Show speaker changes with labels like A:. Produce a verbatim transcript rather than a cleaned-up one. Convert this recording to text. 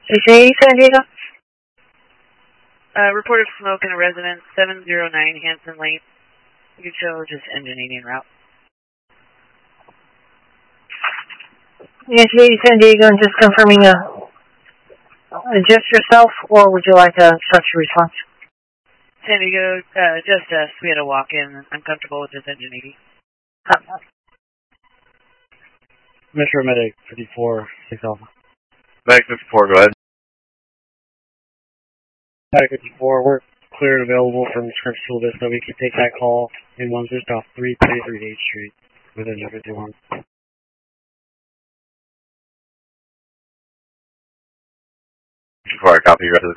A: C C San Diego?
B: Uh, reported smoke in a residence, seven zero nine Hanson Lane. You can show just engine en route.
A: Nancy eighty San Diego, and just confirming uh, just yourself, or would you like a structure response?
B: San Diego, uh, just us. We had a walk-in. I'm comfortable with this engine eighty.
A: Uh,
C: Metro Medic fifty-four, six Alpha.
D: Medic fifty-four, go ahead.
C: Medic fifty-four, we're clear and available from Scripps School Vista. We can take that call in one just off three thirty-three eighth Street within fifty-one.
D: Before I copy you,